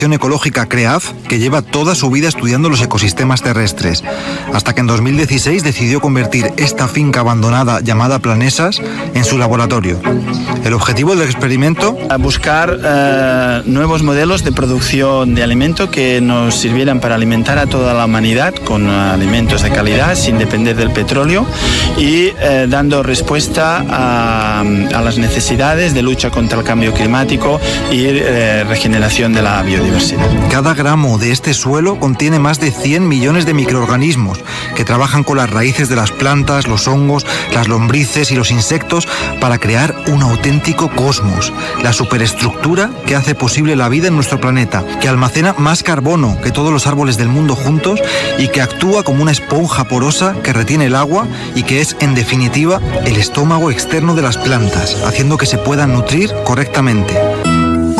ecológica CREAF, que lleva toda su vida estudiando los ecosistemas terrestres, hasta que en 2016 decidió convertir esta finca abandonada llamada Planesas en su laboratorio. El objetivo del experimento: buscar nuevos modelos de producción de alimento que nos sirvieran para alimentar a toda la humanidad con alimentos de calidad, sin depender del petróleo, y dando respuesta a las necesidades de lucha contra el cambio climático y regeneración de la biodiversidad. Cada gramo de este suelo contiene más de 100 millones de microorganismos que trabajan con las raíces de las plantas, los hongos, las lombrices y los insectos para crear un auténtico cosmos, la superestructura que hace posible la vida en nuestro planeta, que almacena más carbono que todos los árboles del mundo juntos y que actúa como una esponja porosa que retiene el agua y que es, en definitiva, el estómago externo de las plantas, haciendo que se puedan nutrir correctamente.